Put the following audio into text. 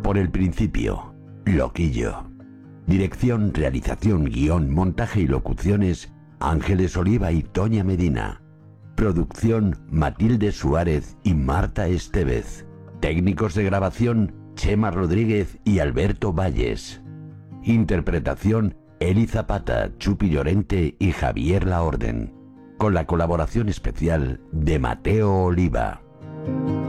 por el principio. Loquillo. Dirección, realización, guión, montaje y locuciones, Ángeles Oliva y Toña Medina. Producción, Matilde Suárez y Marta Estevez. Técnicos de grabación, Chema Rodríguez y Alberto Valles. Interpretación, Eli Zapata, Chupi Llorente y Javier Laorden. Con la colaboración especial de Mateo Oliva.